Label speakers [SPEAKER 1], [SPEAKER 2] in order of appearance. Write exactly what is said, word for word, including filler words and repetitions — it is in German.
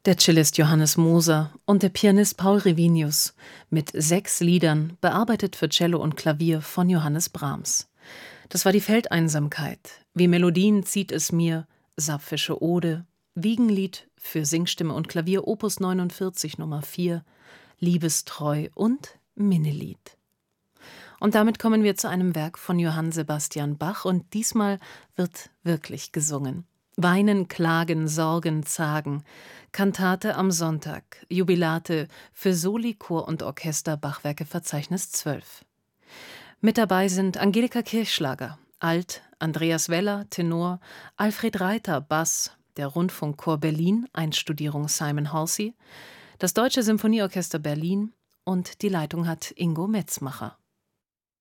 [SPEAKER 1] Der Cellist Johannes Moser und der Pianist Paul Revinius mit sechs Liedern, bearbeitet für Cello und Klavier von Johannes Brahms. Das war die Feldeinsamkeit, Wie Melodien zieht es mir, Sapphische Ode, Wiegenlied für Singstimme und Klavier Opus neunundvierzig Nummer vier, Liebestreu und Minnelied. Und damit kommen wir zu einem Werk von Johann Sebastian Bach, und diesmal wird wirklich gesungen. Weinen, Klagen, Sorgen, Zagen, Kantate am Sonntag, Jubilate für Soli, Chor und Orchester, Bachwerke Verzeichnis zwölf. Mit dabei sind Angelika Kirchschlager, Alt, Andreas Weller, Tenor, Alfred Reiter, Bass, der Rundfunkchor Berlin, Einstudierung Simon Halsey, das Deutsche Symphonieorchester Berlin, und die Leitung hat Ingo Metzmacher.